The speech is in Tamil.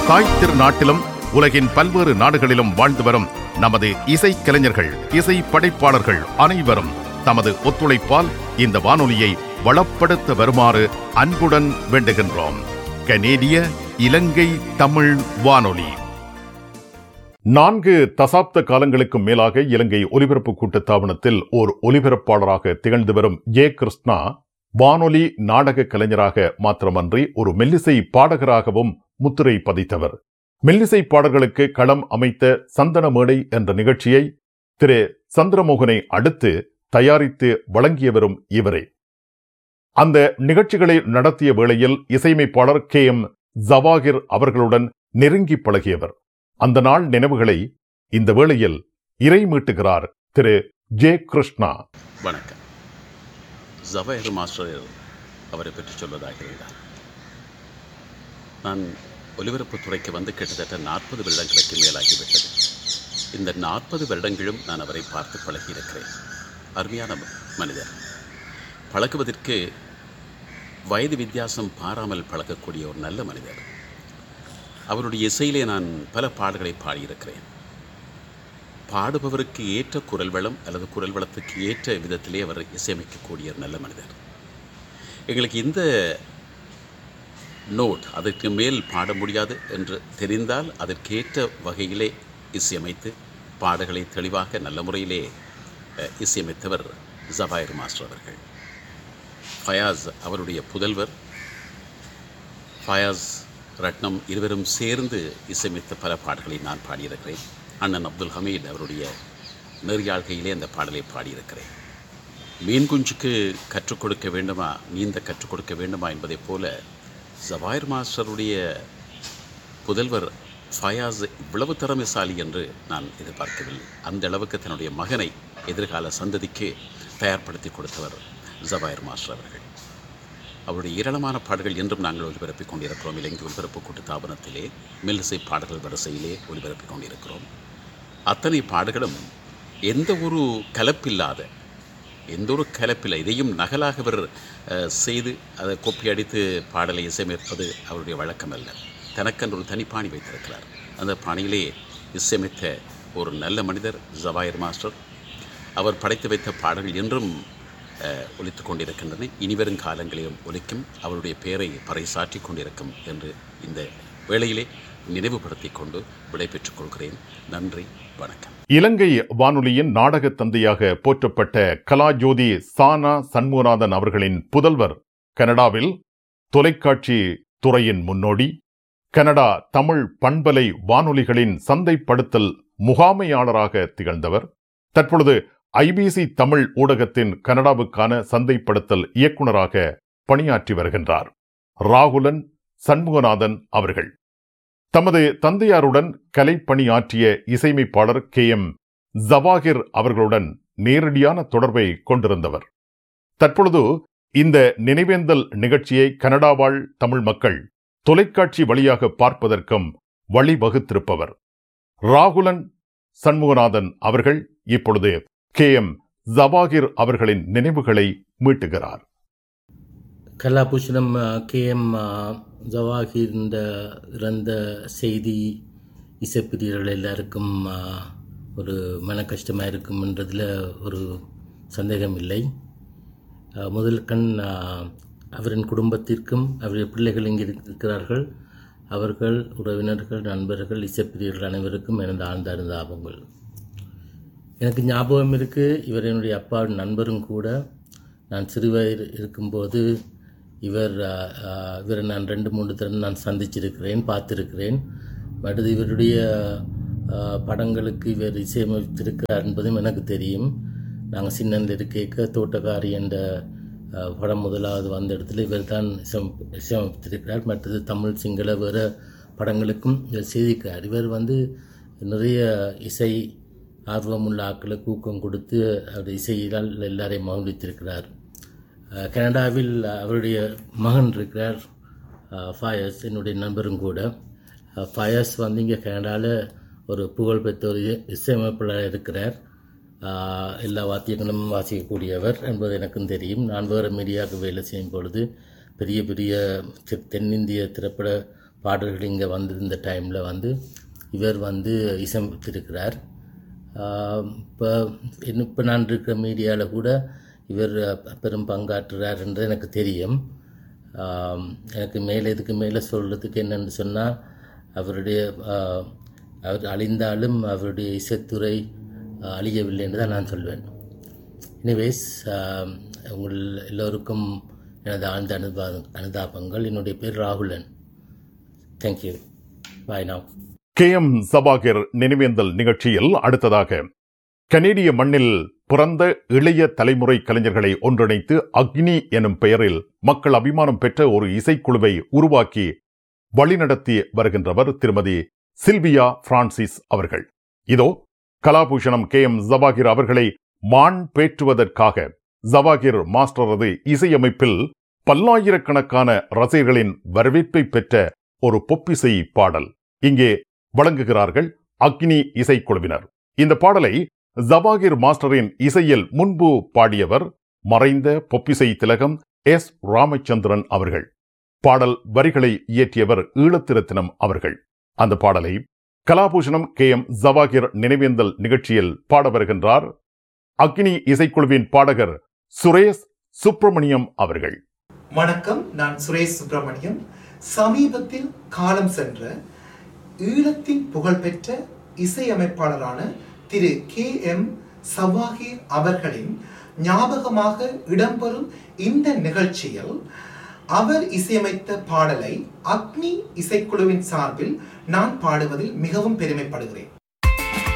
தாய் திருநாட்டிலும் உலகின் பல்வேறு நாடுகளிலும் வாழ்ந்து வரும் நமது இசை கலைஞர்கள், இசை படைப்பாளர்கள் அனைவரும் தமது ஒத்துழைப்பால் இந்த வானொலியை வளப்படுத்த வருமாறு அன்புடன் வேண்டுகின்றோம். கனேடிய இலங்கை தமிழ் வானொலி 4 தசாப்த காலங்களுக்கு மேலாக இலங்கை ஒலிபரப்பு கூட்டுத்தாபனத்தில் ஓர் ஒலிபரப்பாளராக திகழ்ந்து வரும் ஜே. கிருஷ்ணா வானொலி நாடக கலைஞராக மாத்திரமன்றி ஒரு மெல்லிசை பாடகராகவும் முத்திரை பதித்தவர். மெல்லிசை பாடல்களுக்கு களம் அமைத்த சந்தன மேடை என்ற நிகழ்ச்சியை திரு சந்திரமோகனை அடுத்து தயாரித்து வழங்கியவரும் இவரே. அந்த நிகழ்ச்சிகளை நடத்திய வேளையில் இசையமைப்பாளர் KM ஜவாகிர் அவர்களுடன் நெருங்கி பழகியவர். அந்த நாள் நினைவுகளை இந்த வேளையில் இறை மீட்டுகிறார் திரு ஜே. கிருஷ்ணா. வணக்கம். ஜவாஹிர் மாஸ்டர் அவரை பற்றி சொல்வதாக இருந்தார். நான் ஒலிபரப்பு துறைக்கு வந்து கிட்டத்தட்ட 40 வருடங்களுக்கு மேலாகிவிட்டது. இந்த 40 வருடங்களும் நான் அவரை பார்த்து பழகியிருக்கிறேன். அருமையான மனிதர். பழகுவதற்கு வயது வித்தியாசம் பாராமல் பழகக்கூடிய ஒரு நல்ல மனிதர். அவருடைய இசையிலே நான் பல பாடல்களை பாடியிருக்கிறேன். பாடுபவருக்கு ஏற்ற குரல் வளம் அல்லது குரல் வளத்துக்கு ஏற்ற விதத்திலே அவர் இசையமைக்கக்கூடிய நல்ல மனிதர். எங்களுக்கு இந்த நோட் அதற்கு மேல் பாட முடியாது என்று தெரிந்தால் அதற்கேற்ற வகையிலே இசையமைத்து பாடல்களை தெளிவாக நல்ல முறையிலே இசையமைத்தவர் ஜவாஹிர் மாஸ்டர் அவர்கள். ஃபயாஸ் அவருடைய புதல்வர் ஃபயாஸ் ரட்னம் இருவரும் சேர்ந்து இசையமைத்த பல பாடல்களை நான் பாடியிருக்கிறேன். அண்ணன் அப்துல் ஹமீத் அவருடைய நெறியாழ்கையிலே அந்த பாடலை பாடியிருக்கிறேன். மீன் குஞ்சுக்கு கற்றுக் கொடுக்க வேண்டுமா, நீந்த கற்றுக் கொடுக்க வேண்டுமா என்பதைப் போல ஜவாஹிர் மாஸ்டருடைய புதல்வர் ஃபயாஸ் இவ்வளவு திறமைசாலி என்று நான் எதிர்பார்க்கவில்லை. அந்த அளவுக்கு தன்னுடைய மகனை எதிர்கால சந்ததிக்கு தயார்படுத்தி கொடுத்தவர் ஜவாஹிர் மாஸ்டர் அவர்கள். அவருடைய ஏராளமான பாடல்கள் என்றும் நாங்கள் ஒலிபரப்பிக் கொண்டிருக்கிறோம். இலங்கை ஒலிபரப்பு கூட்டுத்தாபனத்திலே மெல்லிசை பாடல்கள் வரிசையிலே ஒலிபரப்பிக் கொண்டிருக்கிறோம். அத்தனை பாடல்களும் எந்த ஒரு கலப்பில்லாத இதையும் நகலாக அவர் செய்து அதை கொப்பி அடித்து பாடலை இசையமைப்பது அவருடைய வழக்கம் அல்ல. தனக்கென்று ஒரு தனிப்பாணி வைத்திருக்கிறார். அந்த பாணியிலே இசையமைத்த ஒரு நல்ல மனிதர் ஜவாஹிர் மாஸ்டர். அவர் படைத்து வைத்த பாடல்கள் என்றும் ஒலித்து கொண்டிருக்கின்றன. இனிவரும் காலங்களிலும் ஒலிக்கும். அவருடைய பெயரை பறைசாற்றி கொண்டிருக்கும் என்று இந்த வேளையிலே நினைவுபடுத்திக் கொண்டு விடைபெற்றுக் கொள்கிறேன். நன்றி, வணக்கம். இலங்கை வானொலியின் நாடக தந்தையாக போற்றப்பட்ட கலாஜோதி சானா சண்முகநாதன் அவர்களின் புதல்வர், கனடாவில் தொலைக்காட்சி துறையின் முன்னோடி, கனடா தமிழ் பண்பலை வானொலிகளின் சந்தைப்படுத்தல் முகாமையாளராக திகழ்ந்தவர். தற்பொழுது IBC தமிழ் ஊடகத்தின் கனடாவுக்கான சந்தைப்படுத்தல் இயக்குநராக பணியாற்றி வருகின்றார் ராகுலன் சண்முகநாதன் அவர்கள். தமது தந்தையாருடன் கலைப்பணியாற்றிய இசையமைப்பாளர் KM ஜவாகிர் அவர்களுடன் நேரடியான தொடர்பை கொண்டிருந்தவர். தற்பொழுது இந்த நினைவேந்தல் நிகழ்ச்சியை கனடா வாழ் தமிழ் மக்கள் தொலைக்காட்சி வழியாக பார்ப்பதற்கும் வழிவகுத்திருப்பவர் ராகுலன் சண்முகநாதன் அவர்கள் இப்பொழுது KM ஜவாகிர் அவர்களின் நினைவுகளை மீட்டுகிறார். கலாபூஷணம் KM ஜவாகிர் இறந்த செய்தி இசைப்பிரியர்கள் எல்லாருக்கும் ஒரு மன கஷ்டமாக இருக்கும்ன்றதில் ஒரு சந்தேகம் இல்லை. முதல் கண் அவரின் குடும்பத்திற்கும் அவருடைய பிள்ளைகள் இங்கே இருக்கிறார்கள். அவர்கள், உறவினர்கள், நண்பர்கள், இசைப்பிரியர்கள் அனைவருக்கும் எனது ஆழ்ந்த அனுதாபங்கள். எனக்கு ஞாபகம் இருக்குது, இவர் என்னுடைய அப்பாவின் நண்பரும் கூட. நான் சிறுவயது இருக்கும்போது இவரை நான் 2-3 தடவை நான் சந்திச்சிருக்கிறேன், பார்த்துருக்கிறேன். அடுத்து இவருடைய படங்களுக்கு இவர் இசையமைத்திருக்கிறார் என்பதும் எனக்கு தெரியும். நாங்கள் சின்னந்தில் இருக்க தோட்டக்காரி என்ற படம் முதலாவது வந்த இடத்துல இவர் தான் இசையமைத்திருக்கிறார். மற்றது தமிழ், சிங்கள வேறு படங்களுக்கும் இவர் செய்திருக்கிறார். இவர் நிறைய இசை ஆர்வமுள்ள ஆக்களுக்கு ஊக்கம் கொடுத்து அவர் இசையினால் எல்லாரையும் மகிழ்வித்திருக்கிறார். கனடாவில் அவருடைய மகன் இருக்கிறார் ஃபயாஸ், என்னுடைய நண்பரும் கூட. ஃபயாஸ் இங்கே கனடாவில் ஒரு புகழ்பெற்ற ஒரு இசையமைப்பாளர் இருக்கிறார். எல்லா வாத்தியங்களும் வாசிக்கக்கூடியவர் என்பது எனக்கும் தெரியும். நான் வேறு மீடியாவுக்கு வேலை செய்யும் பொழுது பெரிய பெரிய தென்னிந்திய திரைப்பட பாடல்கள் இங்கே வந்திருந்த டைமில் வந்து இவர் வந்து இசைத்திருக்கிறார். இப்போ நான் இருக்கிற மீடியாவில் கூட இவர் பெரும் பங்காற்றுறாருன்றது எனக்கு தெரியும். எனக்கு இதுக்கு மேலே சொல்கிறதுக்கு என்னென்னு சொன்னால் அவர் அழிந்தாலும் அவருடைய இசைத்துறை அழியவில்லை என்று தான் நான் சொல்வேன். எனிவேஸ், உங்கள் எல்லோருக்கும் எனது ஆழ்ந்த அனுதாபங்கள். என்னுடைய பேர் ராகுலன். தேங்க்யூ. பாய் நாவ். KM ஜவாகிர் நினைவேந்தல் நிகழ்ச்சியில் அடுத்ததாக கனேடிய மண்ணில் பிறந்த இளைய தலைமுறை கலைஞர்களை ஒன்றிணைத்து அக்னி எனும் பெயரில் மக்கள் அபிமானம் பெற்ற ஒரு இசைக்குழுவை உருவாக்கி வழிநடத்தி வருகின்றவர் திருமதி சில்வியா பிரான்சிஸ் அவர்கள். இதோ கலாபூஷணம் KM ஜவாகிர் அவர்களை மான் பேற்றுவதற்காக ஜவாகிர் மாஸ்டரது இசையமைப்பில் பல்லாயிரக்கணக்கான ரசிகர்களின் வரவேற்பை பெற்ற ஒரு பொப்பிசை பாடல் இங்கே வழங்குகிறார்கள் அக்னி இசைக்குழுவினர். இந்த பாடலை ஜவாகிர் மாஸ்டரின் இசையில் முன்பு பாடியவர் மறைந்த பொப்பிசை திலகம் S. ராமச்சந்திரன் அவர்கள். பாடல் வரிகளை இயற்றியவர் ஈழத்திரத்தினம் அவர்கள். அந்த பாடலை கலாபூஷணம் KM ஜவாகிர் நினைவேந்தல் நிகழ்ச்சியில் பாட வருகின்றார் அக்னி இசைக்குழுவின் பாடகர் சுரேஷ் சுப்பிரமணியம் அவர்கள். வணக்கம், நான் சுரேஷ் சுப்பிரமணியம். சமீபத்தில் காலம் சென்ற ஈழத்தின் புகழ்பெற்ற இசையமைப்பாளரான திரு KM ஜவாகிர் அவர்களின் ஞாபகமாக இடம்பெறும் இந்த நிகழ்ச்சியில் அவர் இசையமைத்த பாடலை அக்னி இசைக்குழுவின் சார்பில் நான் பாடுவதில் மிகவும் பெருமைப்படுகிறேன்.